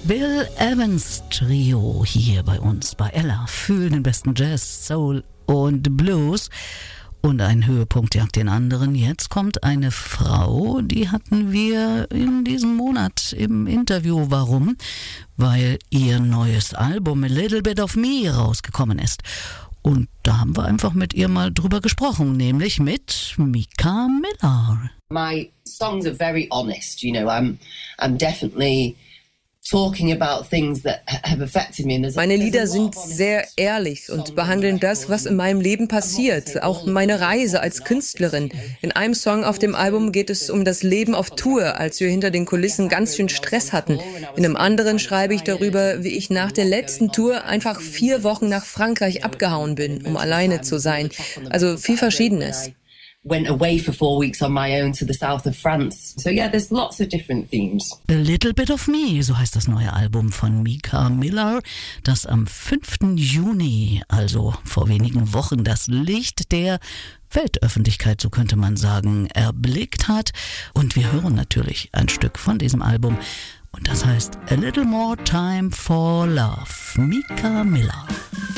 Bill Evans Trio hier bei uns bei Ella. Fühlen den besten Jazz, Soul und Blues. Und ein Höhepunkt jagt den anderen. Jetzt kommt eine Frau, die hatten wir in diesem Monat im Interview. Warum? Weil ihr neues Album A Little Bit of Me rausgekommen ist. Und da haben wir einfach mit ihr mal drüber gesprochen, nämlich mit Mika Miller. My songs are very honest, you know, I'm definitely talking about things that have affected me. Meine Lieder sind sehr ehrlich und behandeln das, was in meinem Leben passiert, auch meine Reise als Künstlerin. In einem Song auf dem Album geht es um das Leben auf Tour, als wir hinter den Kulissen ganz schön Stress hatten. In einem anderen schreibe ich darüber, wie ich nach der letzten Tour einfach 4 Wochen nach Frankreich abgehauen bin, um alleine zu sein. Also viel Verschiedenes. Went away for 4 weeks on my own to the south of France. So yeah, there's lots of different themes. A Little Bit of Me, so heißt das neue Album von Mika Miller, das am 5. Juni, also vor wenigen Wochen, das Licht der Weltöffentlichkeit, so könnte man sagen, erblickt hat. Und wir hören natürlich ein Stück von diesem Album. Und das heißt A Little More Time for Love, Mika Miller.